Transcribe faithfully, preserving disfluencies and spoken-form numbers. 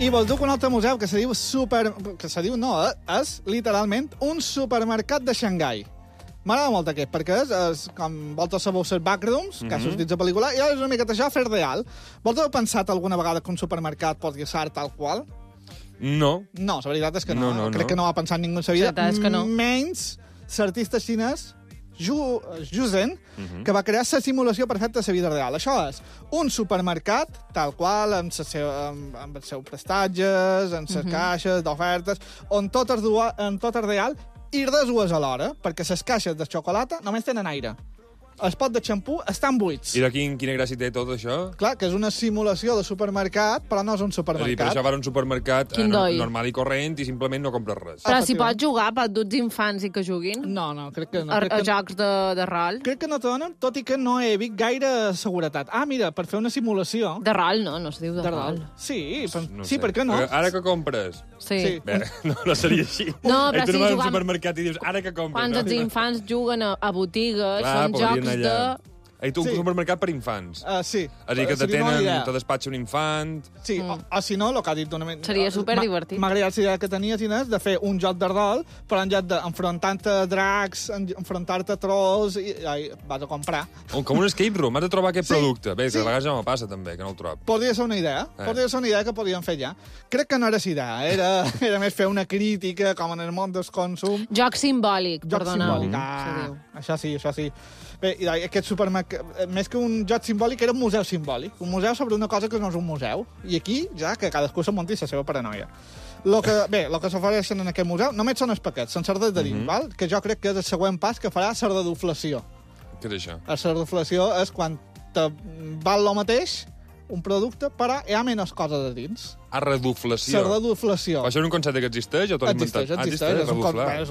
I vols dir que un altre museu que se diu super... que se diu, no, eh? És literalment un supermercat de Xangai. M'agrada molt aquest, perquè és, és com vosaltres sabeu ser backrooms, mm -hmm. que ha sortit la pel·lícula, i és una miqueta això fer real. Vosaltres heu pensat alguna vegada que un supermercat pot ser tal qual? No. No, la veritat és que no. No, no, Crec no. que no ho ha pensat ningú en sa vida. La veritat és que no. Menys l'artista xinès Zhu Zhen, Mhm. que va crear la simulació perfecta de la vida real. Això és un supermercat, tal qual, amb, sa seu, amb, amb els seus prestatges, amb les Mhm. caixes d'ofertes, on tot és, dua, on tot és real i res ho és alhora, perquè les caixes de xocolata només tenen aire. Els pots de xampú estan buits. I de quin, quina gràcia té tot això? Clar, que és una simulació de supermercat, però no és un És a dir, per supermercat. això va a un supermercat eh, Quin no, doi. normal i corrent i simplement no compres res. Però si Efectivament. pots jugar, pots dur infants i que juguin No, no, crec que no. a, Crec a que, jocs de, de rol. crec que no te donen, tot i que no he vist gaire seguretat. Ah, mira, per fer una simulació... De rol, no, no es diu de, de rol. rol. Sí, per, No sí, sé. per què no? Eh, Ara que compres... Sí. Sí. Bé, no, no seria així. No, Eh, però tu sí, no vas a un jugant- supermercat i dius, ara que compres. Quan no? els infants juguen a, a botigues, Clar, són podrien jocs allà. de... Ei, tu, un Sí. supermercat per infants. Uh, sí. És a dir, que te Seria una tenen, idea. te despatxa un infant... Sí, mm. o, o si no, el que ha dit una... Seria superdivertit. M'ha agradat la idea que tenies, Inés, de fer un joc de rol, però en lloc d'enfrontar-te a dracs, en- enfrontar-te a trolls, i, i vas a comprar. Oh, com un escape room, has de trobar aquest Sí, producte. Bé, que sí. a vegades ja me passa, també, que no el trob. Podria ser una idea. Eh. Podria ser una idea que podíem fer ja. Crec que no era la idea. Era, era més fer una crítica, com en el món del consum. Joc simbòlic, Joc perdoneu. simbòlic. se Ah, diu. això sí, això sí. Bé, i aquest supermercat, més que un joc simbòlic, era un museu simbòlic. Un museu sobre una cosa que no és un museu. I aquí, ja, que cadascú se munti la seva paranoia. Lo que, bé, el que s'ofereixen en aquest museu només són els paquets, són cerdes de dins, Mhm. val? Que jo crec que és el següent pas que farà la reduflació. Què és això? La reduflació és quan te val el mateix un producte, però hi ha menys coses a dins. Ah, reduflació. La reduflació. Això és un concepte que existeix o t'ho has inventat? Existeix, Ah, existeix. És un, con- reduflar. és